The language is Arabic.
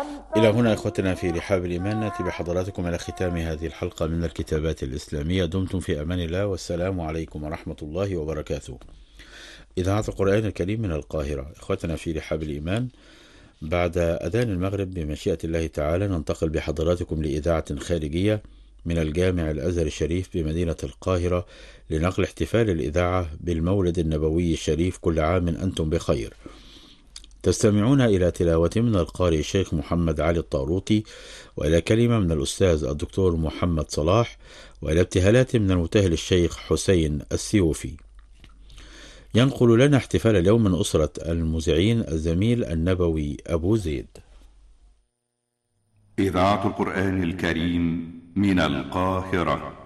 إلى هنا إخوتنا في رحاب الإيمان نأتي بحضراتكم إلى ختام هذه الحلقة من الكتابات الإسلامية. دمتم في أمان الله، والسلام عليكم ورحمة الله وبركاته. إذاعة القرآن الكريم من القاهرة. إخوتنا في رحاب الإيمان، بعد أذان المغرب بمشيئة الله تعالى ننتقل بحضراتكم لإذاعة خارجية من الجامع الأزهر الشريف بمدينة القاهرة لنقل احتفال الإذاعة بالمولد النبوي الشريف. كل عام أنتم بخير. تستمعون إلى تلاوة من القارئ الشيخ محمد علي الطاروطي، وإلى كلمة من الأستاذ الدكتور محمد صلاح، وإلى ابتهالات من المبتهل الشيخ حسين السيوفي. ينقل لنا احتفال اليوم من أسرة المذيعين الزميل النبوي أبو زيد. إذاعة القرآن الكريم من القاهرة.